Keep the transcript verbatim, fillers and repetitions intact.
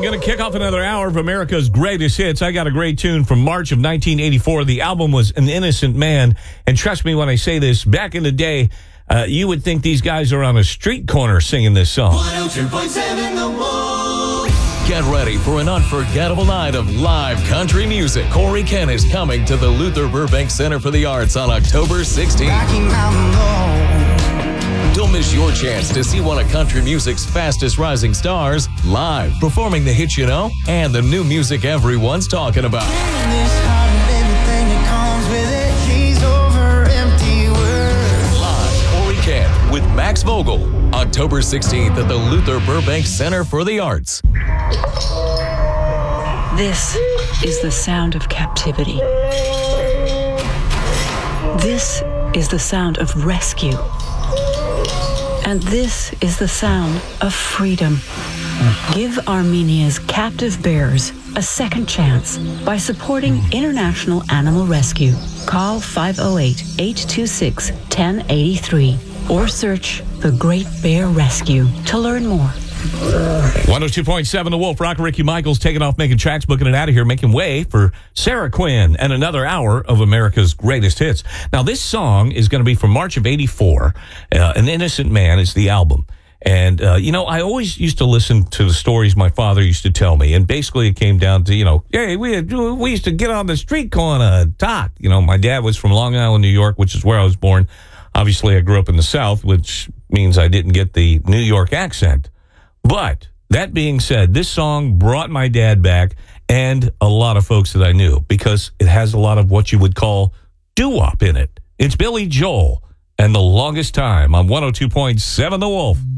going to kick off another hour of America's greatest hits. I got a great tune from March of nineteen eighty-four. The album was An Innocent Man. And trust me when I say this, back in the day, uh, you would think these guys are on a street corner singing this song. one oh two point seven The Wolf. Get ready for an unforgettable night of live country music. Corey Kent is coming to the Luther Burbank Center for the Arts on October sixteenth. Rocky Mountain Road. Don't miss your chance to see one of country music's fastest rising stars live, performing the hits you know and the new music everyone's talking about. In this heart and everything that comes with it, he's over empty words. Live, Corey Kent with Max Vogel, October sixteenth at the Luther Burbank Center for the Arts. This is the sound of captivity. This is the sound of rescue. And this is the sound of freedom. Give Armenia's captive bears a second chance by supporting International Animal Rescue. Call five oh eight, eight two six, one oh eight three or search The Great Bear Rescue to learn more. one oh two point seven The Wolf. Rock Ricky Michaels taking off, making tracks, booking it out of here, making way for Sarah Quinn and another hour of America's greatest hits. Now, this song is going to be from March of eighty-four. Uh, An Innocent Man is the album. And, uh, you know, I always used to listen to the stories my father used to tell me. And basically it came down to, you know, hey, we, had, we used to get on the street corner and talk. You know, my dad was from Long Island, New York, which is where I was born. Obviously, I grew up in the South, which means I didn't get the New York accent. But that being said, this song brought my dad back and a lot of folks that I knew because it has a lot of what you would call doo-wop in it. It's Billy Joel and The Longest Time on one oh two point seven The Wolf.